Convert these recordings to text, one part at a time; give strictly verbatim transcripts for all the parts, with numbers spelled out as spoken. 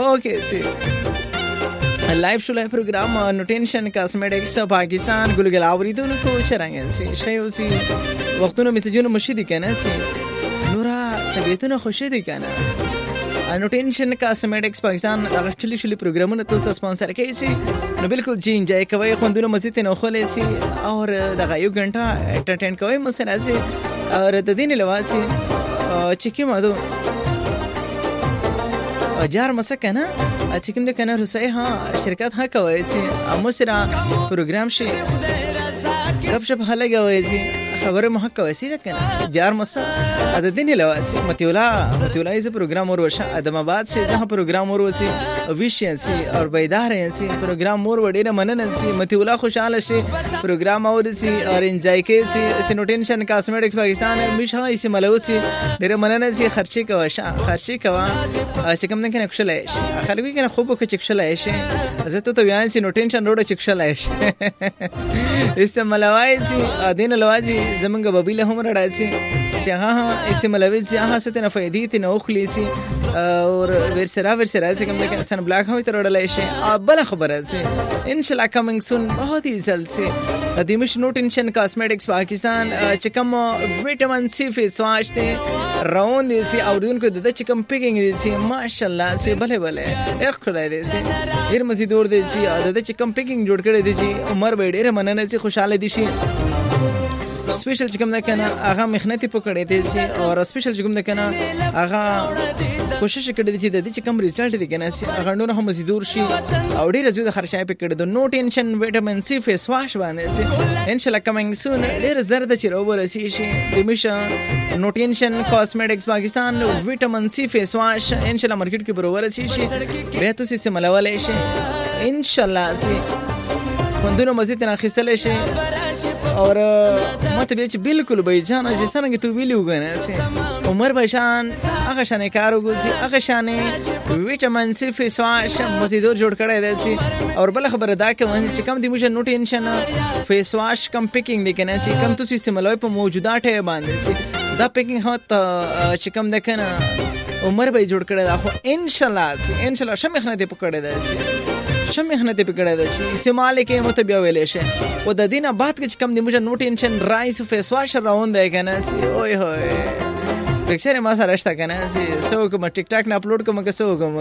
اوکے سی لایو شو لایو پروګرام نو ټینشن کاسمیټکس پاکستان ګلګل اوریدونکو چرنګ سي شیو سي وختونو میسجونه مشدي کنه سي نورا طبيعتونه خوشي دي کنه نو ټینشن کاسمیټکس پاکستان اغشلی شلی پروګرامونه تاسو سپانسر کوي سي نو بالکل جی انجوای کوي خوندونه مزید نه خولې سي او دغه یو غنټه انټرټین کوي مو سره سي او د دین لواسي چکی مادو جار مسکنه چې کوم د کنه روسي ها شرکت ها کوي چې امو سره پروګرام شي غب شپ هلګه وایي چې خبره مه کوي چې کنه جار مس د دین لواسي متولا متولا یې پروګرام ور وشه ادمآباد سے جہاں پروګرام ور وسی ویشنسی اور بیدار ہیں سی پروګرام ور وډیره مننن سی متولا خوشاله شي پروګرام اور سی اور انجوای کوي سی نو ټینشن کاسمیټکس پاکستان مشه ای ملوسی ډیره مننه سی خرچي کوي خرچي کوي چې کوم نه کنه کښلای شي خلګي کنه خوب کې چکشلای شي زه ته ویان سی نو ټینشن روډ چکشلای شي استعمالوي سی دین لوازي زمونږ بابیله هم راځي چې ها استعمالوي سی ها ستنه فائدې ته نو خلی سی اور ورسره ورسره چې کوم نه سن بلاک هم تر وړلای شي بل خبره سي ان شاء الله کمنګ سون بہت ہی جلد سے د مش نو ټینشن کاسمیټکس پاکستان چې کوم وټامین سی فیس واش ته راوند دي سي او دونکو د چې کوم پیکینګ دي سي ماشاءالله سي بله بله ډېر خړای دي سي ډېر مزید ور دي سي د چې کوم پیکینګ جوړ کړی دي چې عمر به ډېر مننه سي خوشاله دي شي سپیشل چې کوم نه کنه هغه مخنتی پکړې دي چې او سپیشل چې کوم نه کنه هغه کوشش کړې دي چې د دې کوم ریزلټ دي کنه هغه نور هم مزیدور شي او ډیره زیاته خرچای پکړې دي نو ټینشن وټامین سی فیس واش باندې ان شاء الله کمنګ سون ډیره زرد چې راو رسی شي د میشه نو ټینشن کاسمیټکس پاکستان وټامین سی فیس واش ان شاء الله مارکیټ کې برابر شي شي به تاسو سم ملولای شي ان شاء الله سي خوندونه مزید نه خستل شي اور ماته به چې بالکل به جان چې څنګه تو ویلو غنه سي عمر بشان هغه شانه کارو ګوزي هغه شانه وټامین سی فیس واش مزیدور جوړ کړی دی سي اور بل خبره دا کوم چې کم دی موږ نو ټینشن فیس واش کم پیکینګ دی کنه چې کم تاسو استعمالوي په موجوده ټه باندې سي دا پیکینګ هوت چې کم ده کنه عمر به جوړ کړی دا خو ان شاء الله ان شاء الله شمخنه دی پکړی دی سي شمخنه دی پکړی دی چې استعمال کې متبیا ویلې شه او د دینه بعد کې کم دی موږ نو ټینشن رایس فیس واش راوند دی کنه سي اوه هوه پکچر ما سره راشته کنه سي سو کوم ټیک ټاک نه اپلوډ کوم که سو کوم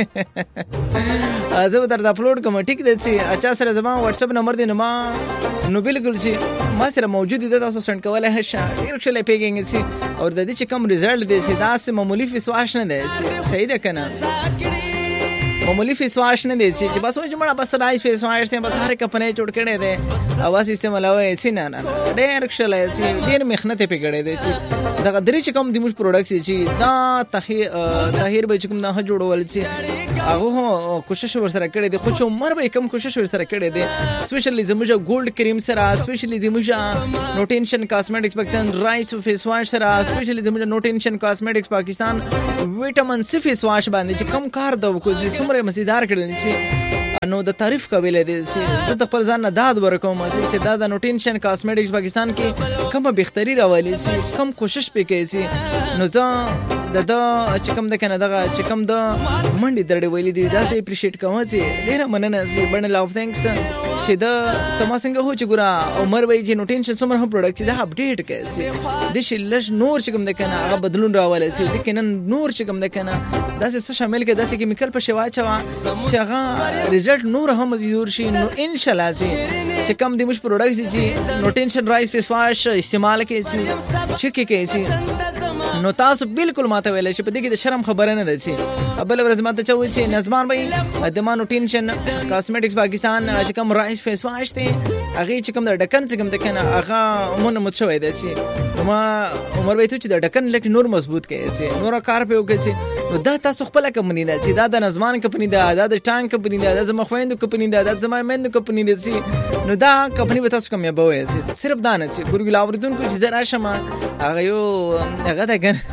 زه در اپلوډ کوم ټیک دی سي اچھا سره زما واتس اپ نمبر دی نو ما نو بالکل سي ما سره موجود دي تاسو سند کولای هشه ډیر ښه پیکینګ سي او د دې چې کم ریزلټ دی سي دا سه معمولی فیس واش نه دی صحیح ده کنه معمولی فیس واش نه دی چې بس وځه مړه بس رایس فیس واش ته بس هر کمپنی جوړ کړي دي اواز استعمالوي سي نه نه ډېر ښه سي ډېر مخنت پکړي دي چې دا درې چې کوم د موږ پروډکټس چې دا تاهیر به کوم نه جوړول سي هغه کوشش ورسره کړي دي خو چې عمر به کم کوشش ورسره کړي دي سپیشلی زموږ ګولډ کریم سره سپیشلی د موږ نو ټینشن کاسمیټکس پاکستان رایس فیس واش سره سپیشلی د موږ نو ټینشن کاسمیټکس پاکستان وټامین سی فیس واش باندې چې کم کار دا وکړي مزیدار کړل چې نو د تعریف قابل دي چې زه د خپل ځان نه داد ورکوم چې دا د نو ټینشن کاسمیټکس پاکستان کې کومه بهتري راولي سي کم کوشش پکې سي نو زه د دا چې کوم د کنه دغه چې کوم د منډي درډي ویلي دي دا زه اپریشیټ کوم چې ډیره مننه سي بڼه لاف ثانکس چې دا تما څنګه هو چې ګورا عمر وای چې نو ټینشن سمره هم پروډکټ دا اپډیټ کوي سي د شلش نور چې کوم د کنه هغه بدلون راولي سي د کنه نور چې کوم د کنه دا څه شامل کې دا څه کیمیکل په شوا چوا چې هغه ریزلټ نور هم مزیدور شي نو ان شاء الله سي چې کوم د مش پروډکټس چې نو ټینشن رایس فیس واش استعمال کوي سي چې کوي سي نو تاسو بالکل ماته ویل چې په دې کې د شرم خبره نه ده چې بل ورځ ماته چوي چې نظمان بھائی د مانو ټینشن کاسمیټکس پاکستان چې کوم رایس فیس واش ته هغه چې کوم د ډکن چې کوم د کنه هغه مونږ متشوي ده چې ما عمر وایي چې د ډکن لکه نور مضبوط کوي چې نور کار په وکړي چې نو دا تاسو خپل کمپنی ده چې دا د نظمان کمپنی ده دا د ټانک کمپنی ده دا زما خويندو کمپنی ده دا زما مېندو کمپنی ده چې نو دا کمپنی به تاسو کومه به وایي صرف دا نه چې ګورګل اوریدونکو چې زرا شمه هغه یو هغه ده کنه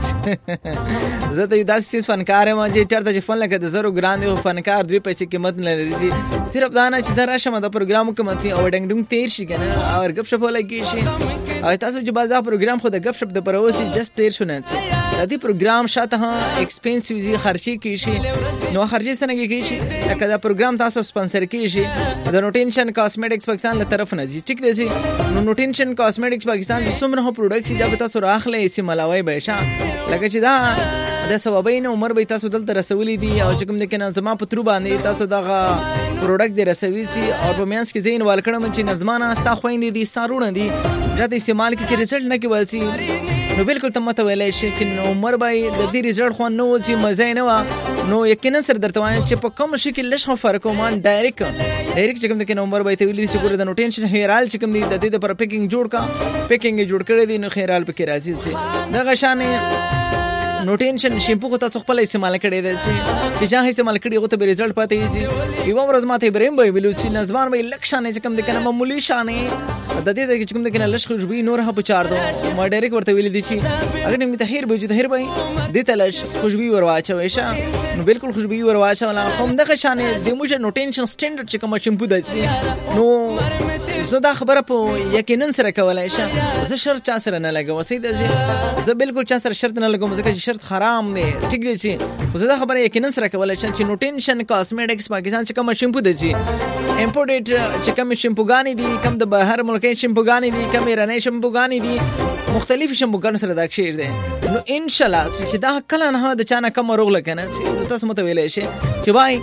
زه ته داسې فنکار ما چې چرته چې فن لکه د زرو ګران دی فنکار دوی پیسې قیمت نه لري صرف دا نه چې زرا شمه د پروګرام کوم چې او ډنګ ډنګ تیر شي کنه او غب شپه لګي شي او تاسو چې باز دا پروګرام خو د غف شپ د پروسي جست ډیر شونه چې د دې پروګرام شاته ها ایکسپنسیو زی خرچي کی شي نو خرچي سنګي کی شي کدا پروګرام تاسو سپانسر کی شي د نوټینشن کاسمیټکس پاکستان له طرف نه جی ټیک دی نو نوټینشن کاسمیټکس پاکستان چې څومره پروډکټس چې تاسو راخلې سي ملاوي به شا لکه چې دا د سببین عمر به تاسو دلته رسولې دي او چې کوم د کنه زما په تر باندې تاسو دغه پروډکټ دی رسوي سي او په میانس کې زین والکړم چې نظمانه استا خويندې دي سارونه دي دا د استعمال کې چې رزلټ نه کیول سي نو بالکل تم ته ویلې شي چې عمر به د دې رزلټ خو نو سي مزه نه و نو یقینا سر درته وایم چې په کوم شي کې لږ فرق کوم ډایرکټ ډایرکټ چې کوم د کنه عمر به ته ویلې چې ګوره د نوټینشن هیرال چې کوم دي د دې پر پیکینګ جوړ کا پیکینګ جوړ کړی دي نو خیرال پکې راځي سي دغه شانه نوټینشن شیمپو خو تاسو خپل استعمال کړی دی چې چې استعمال کړی هغه ته به رزلټ پاتې شي یو ورځ ماته ابراهیم به ویلو چې نظمان به لکشانه چې کوم د کنه معمولی شانه د دې د کوم د کنه لښ خوشبو نور په چار دو ما ډایرکټ ورته ویل دي چې اگر نه ته هیر به چې هیر به دې ته لښ خوشبو ورواچوي شه نو بالکل خوشبو ورواچولا کوم دغه شانه د موږ نوټینشن سټانډرډ چې کوم شیمپو دی نو زه دا خبره په یقینا سره کولای شم زه شرط چا سره نه لګم سیده زه بالکل چا سره شرط نه لګم ځکه چې شرط حرام دی ټیک دی چې زه دا خبره یقینا سره کولای شم چې نوټینشن کاسمیټکس پاکستان چې کوم شیمپو دی چې امپورټډ چې کوم شیمپوګانی دي کوم د بهر ملکي شیمپوګانی دي کوم ایرانی شیمپوګانی دي مختلف شیمپوګانو سره دا شیر دی نو ان شاء الله چې دا کله نه د چانه کوم روغ لکنه چې تاسو مت ویلې شي چې بای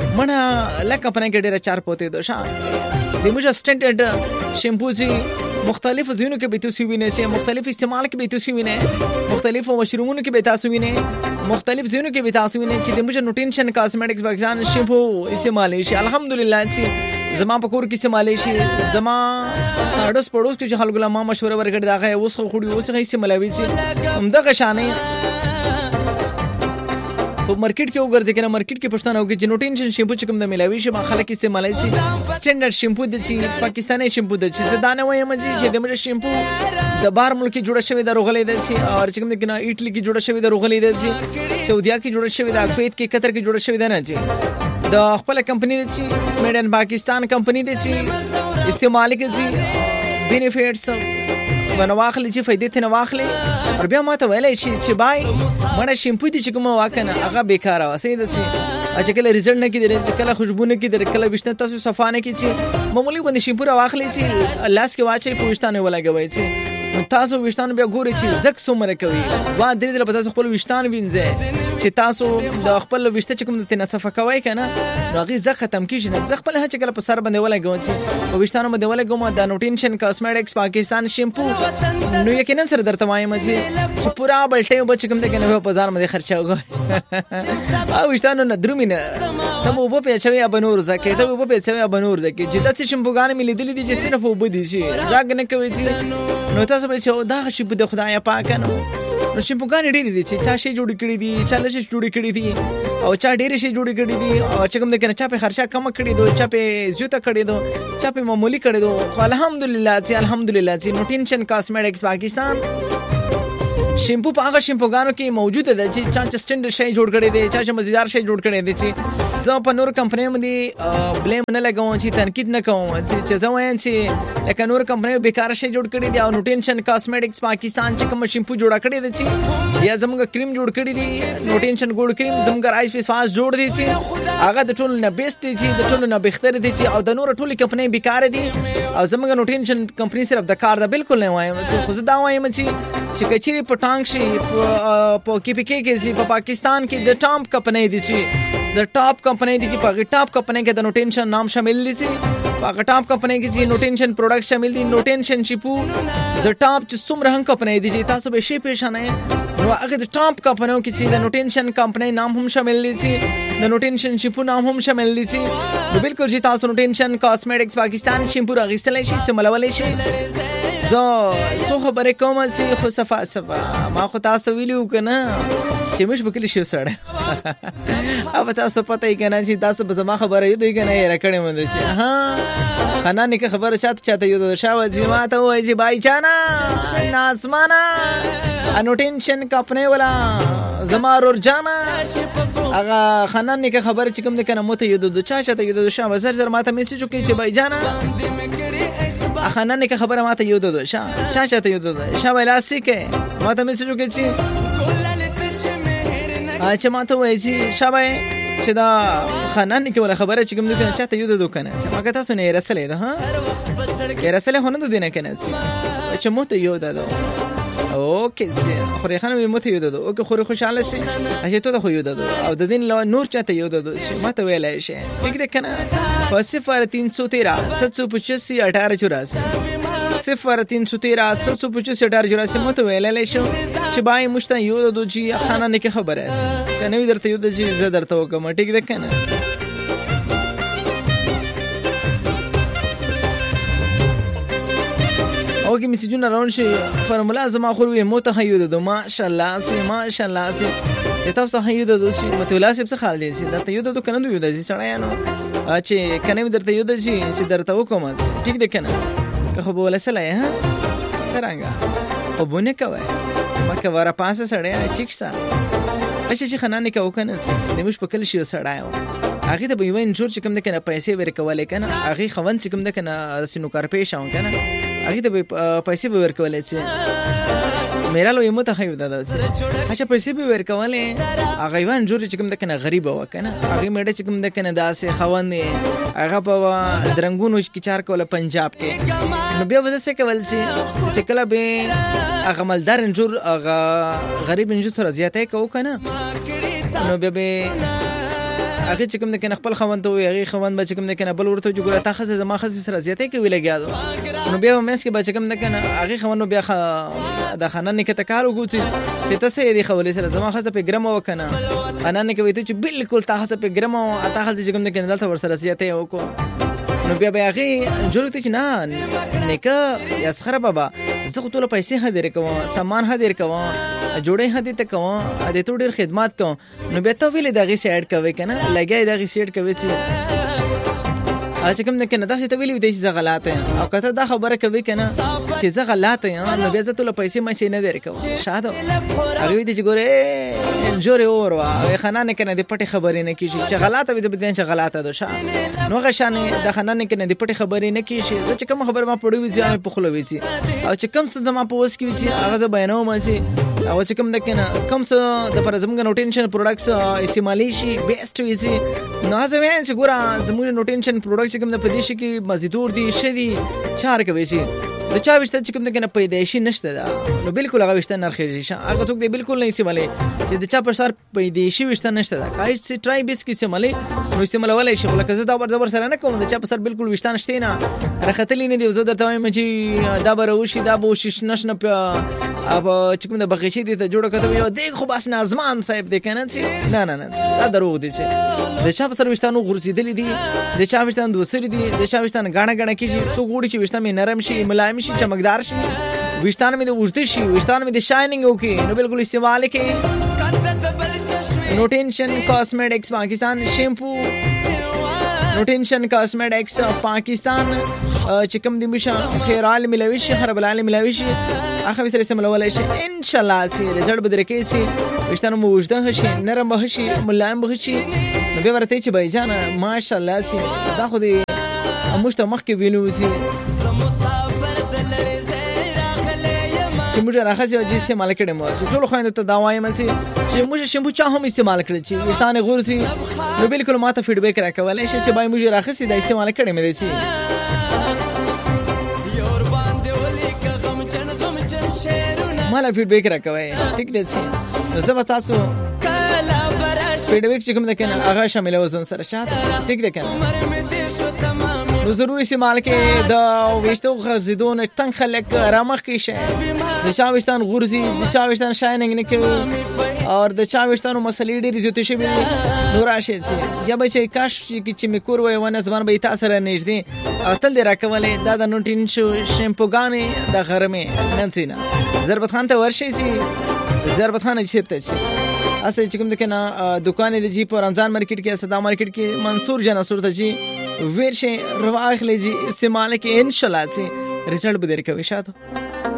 مړه لکه پنه کې ډیره چار پوتې دو شا د موږ سټانډرډ شیمپو سي مختلف زینو کې به تاسو وینئ چې مختلف استعمال کې به تاسو وینئ مختلف مشروبونو کې به تاسو وینئ مختلف زینو کې به تاسو وینئ چې د موږ نوټینشن کاسمیټکس پاکستان شیمپو استعمال شي الحمدلله چې زما په کور کې استعمال شي زما اډوس پډوس کې چې خلکو له ما مشوره ورکړي دا غي اوس خو خوري اوس غي استعمال وي چې همدغه شانې په مارکیټ کې وګرځي کنه مارکیټ کې پښتنه وګي چې نوټینشن شیمپو چې کوم د ملاوي شي ما خلک استعمالای شي سټانډرډ شیمپو د چې پاکستاني شیمپو د چې زدانه وایم چې د موږ شیمپو د بار ملک کې جوړ شوی د روغلې د چې او چې کوم د کنه ایټلی کې جوړ شوی د روغلې د چې سعودیا کې جوړ شوی د کویت کې قطر کې جوړ شوی د نه چې د خپل کمپنی د چې میډ ان پاکستان کمپنی د چې استعمال کې چې بینیفټس ونواخلې چې فائدې ته نواخلې او بیا ماته ویلې شي چې بای مړه شیمپو دي چې کوم واکنه هغه بیکاره وسه د چې چې کله رزلټ نه کیدل چې کله خوشبو نه کیدل کله وشته تاسو صفانه کی چې معمولی باندې شیمپو واخلې چې لاس کې واچي پوښتنه ولګوي چې تاسو وشتان بیا ګوري چې زک سومره کوي وا دې دې په تاسو خپل وشتان وینځي چې تاسو د خپل وشته چې کوم د تنصفه کوي کنه راغي زک ختم کیږي نه زک خپل هڅه کله په سر باندې ولګوي چې په وشتانو باندې ولګوم د نوټینشن کاسمیټکس پاکستان شیمپو نو یقینا سره درته وایم چې پورا بلټه بچ کوم د کنه په بازار باندې خرچه وګو او وشتانو نه درومینه ته مو په پیچوي ابنور زکه ته په پیچوي ابنور زکه چې د شیمپوګان ملي دي چې صرف وب دي شي زګ نه کوي چې نو تاسو به چې دا شی په خدای پاک نو نو شیمپوګان ډېری دي چې چا شي جوړ کړی دي چا لږ جوړ کړی دي او چا ډېر شي جوړ کړی دي او چې کوم د کنه چا په خرچه کم کړی دو چا په زیوته کړی دو چا په معمولی کړی دو الحمدلله چې الحمدلله چې نوټینشن کاسمیټکس پاکستان شیمپو په هغه شیمپوګانو کې موجود ده چې چا چې سټنډ شي جوړ کړی دي چا چې مزیدار شي جوړ کړی دي چې زه په نور کمپنۍ باندې بلیم نه لګوم چې تنقید نه کوم چې زه وایم چې لکه نور کمپنۍ بیکاره شي جوړ کړی دي او نوټینشن کاسمیټکس پاکستان چې کوم شیمپو جوړ کړی دي چې یا زموږ کریم جوړ کړی دي نوټینشن ګولډ کریم زموږ رایس فیس واش جوړ دي چې هغه د ټولو نه بیسټ دي چې د ټولو نه بهتر دي چې او د نور ټولو کمپنۍ بیکاره دي او زموږ نوټینشن کمپنۍ صرف د کار ده بالکل نه وایم چې خو زه دا وایم چې چې کچيري په ټانګ شي په کې پکې کې سي په پاکستان کې د ټاپ کمپنۍ دي چې د ټاپ کمپنۍ دي چې په ټاپ کمپنۍ کې د نوټینشن نام شامل دي چې په ټاپ کمپنۍ کې چې نوټینشن پروډکټ شامل دي نوټینشن شیپو د ټاپ چې څومره هم کمپنۍ دي چې تاسو به شي پېښنه نو هغه د ټاپ کمپنیو کې چې د نوټینشن کمپنۍ نام هم شامل دي چې د نوټینشن شیپو نام هم شامل دي چې نو بالکل چې تاسو نوټینشن کاسمیټکس پاکستان شیمپو راغستلای شي سملولای شي زه سو خبرې کوم چې خو صفه صفه ما خو تاسو ویلو کنه چې مش بکلی شو سره او تاسو پته یې کنه چې تاسو به زما خبره یو دی کنه یې راکړې مونږ چې ها خنانه کې خبره چاته چاته یو شاو چې ما ته وایي چې بای چانا ناسمانا انوټینشن کمپنی ولا زما رور جانا هغه خنانه کې خبره چې کوم د کنه مو ته یو د چا چاته یو د شاو زر زر ما ته میسج وکړي چې بای جانا اخانا نه خبره ماته یو ددو شا چا چاته یو ددو شا ویلاسی کې ماته میسجو کې چی اچھا ماته وای چی شابه چې دا خانان کې ولا خبره چې کوم دغه چاته یو ددو کنه چې ما کته سونه رسلې ده ها رسلې هونه د دینه کنه چې ماته یو ددو اوکې خوري خانم ماته یو ددو اوکې خوري خوشاله شي اجه ته خو یو ددو او د دین له نور چاته یو ددو چې ماته ویلای شي ټیک ده کنه صفر तीन सौ तेरह सात सौ पचासी अठारह चौरासी صفر तीन सौ तेरह सात सौ पचासी अठारह चौरासी مو ته ویلای شو چې بای مشته یو د دوجی خانه نه کې خبره ده کنه وی درته یو د جی زه درته وکم ټیک ده کنه او کې میسجونه راون شي فرمولا زما خو وی مو ته یو د ماشاءالله سي ماشاءالله سي تاسو ته یو د دوجی متولا سي څه خال دي سي درته یو د کنه یو د جی سړیانو چې کنه درته یو د جی چې درته وکم ټیک ده کنه که خو بوله سلای ها څنګه او بونه کوي مکه ورا پاسه سړی چیکسا اچھا چې خنانه کو کنه د مش په کل شي سړی هغه ته به وین جوړ چې کوم د کنه پیسې ورکولې کنه هغه خوند چې کوم د کنه سينو کار پېښ اون کنه هغه ته پیسې به ورکولې چې میرا لو یمو ته هیو دا اچھا پیسې به ورکولې هغه وین جوړ چې کوم د کنه غریب و کنه هغه مېډه چې کوم د کنه داسې خوند هغه په درنګونو کې چار کوله پنجاب کې نو بیا وځه څه کول چې کله به هغه مالدار جوړ هغه غریب جوړ سره زیاته کو کنه نو بیا به هغه چې کوم د کنه خپل خوند ته هغه خوند به چې کوم د کنه بل ورته جوړه تا خزه زما خزه سره زیاته کوي لګیادو نو بیا مېس کې به چې کوم د کنه هغه خوند بیا د خانن کې تکارو ګوتی ته څه دی خولې سره زما خزه په ګرم وکنه خانن کې وې ته چې بالکل تا خزه په ګرم او تا خزه چې کوم د کنه دلته ور سره زیاته وکړو نو بیا بیا هغه جوړته چې نه نیکه یا سخره بابا زه خو ټول پیسې هدر کوم سامان هدر کوم جوړې هدي ته کوم د ټول ډیر خدمات کوم نو بیا ته ویلې دغه سیډ کوي کنه لګي دغه سیډ کوي چې اځ کوم نه کنه دا څه ته ویلې د څه غلطه او کته دا خبره کوي کنه چې زه غلطه یم نو بیا زه ټول پیسې مې نه درکوم شاده هغه دې چې ګوره جوړه اور وا خنانه کنه د پټي خبرې نه کیږي چې غلطه وي د بدن چې غلطه ده شا نو غشانه د خنانه کنه د پټي خبرې نه کیږي زه چې کوم خبر ما پړوي ځم په خلو وي او چې کوم څه زما په وس کې وي هغه زه بیانوم چې او چې کوم د کنه کوم څه د پر زمونږ نوټینشن پروډکټس استعمالي شي بیسټ وي نو زه وایم چې ګوره زموږ نوټینشن پروډکټس کوم د پدیش کې مزیدور دي شدي چار کوي شي د چا وشته چې کوم د کنه پیدایشي نشته دا نو بالکل هغه وشته نرخ شي هغه څوک دی بالکل نه استعمالي چې د چا پر سر پیدایشي وشته نشته دا کای چې ټرای بیس کې استعمالي نو استعمال ولای شي ولکه زه دا ور زبر سره نه کوم د چا پر سر بالکل وشته نشته نه راختلی نه دی زه درته وایم چې دا به وشي دا به وشي نشنه په اب چې کوم د بغیشي دي ته جوړ کړو یو دیګ خو بس نازمان صاحب د کنه نه نه نه دا دروغ دي چې د چا پر سر وشتانو غورځیدل دي د چا وشتان دوسری دي د چا وشتان غاڼه غاڼه کیږي سو ګوډي چې وشتان مې نرم شي ملایم شي چمکدار شي وشتان مې د وجد شي وشتان مې د شاینینګ وکي نو بالکل استعمال کې نوټینشن کاسمیټکس پاکستان شیمپو نوټینشن کاسمیټکس پاکستان چې کوم د مشه خیرال ملوي شي خراب العالم ملوي شي اخر سره سم لولای شي ان شاء الله سي رزلټ بدر کې سي وشتانو موجده شي نرم به شي ملایم به شي نو به ورته چې بایجان ماشاء الله سي دا خو دې مشته مخ کې وینو سي چې موږ راخصه او چې استعمال کړي مو چې ټول خويند ته دا وایم سي چې موږ شیمپو چا هم استعمال کړی چې وشتانه غور سي نو بالکل ماته فیډبیک راکولای شي چې بای موږ راخصه دا استعمال کړي مې دي سي مالا فیډبیک راکوي ټیک دی چې زه به تاسو فیډبیک چې کوم د کنه هغه شامل وزم سره شاته ټیک دی کنه نو ضروري استعمال کې دا وشتو غزیدون تنگ خلک رامخ کې شي د چا وشتان غورځي د چا وشتان شاینینګ نه کوي او د چا وشتانو مسلې ډېرې زیاتې شي نو راشي چې یا به چې کاش چې می کور وای ونه زمان به تاسو را نږدې او تل دې راکولې دا د نوټین شو شیمپوګانې د غرمه ننسینا ضربت خان ته ورشي چې ضربت خان چې پته چې اسه چې کوم د کنه دکان د جی په رمضان مارکیټ کې صدا مارکیټ کې منصور جنا صورت جی ورشه رواخ لږی استعمال کې ان شاء الله سي رزلټ به درکوي شاته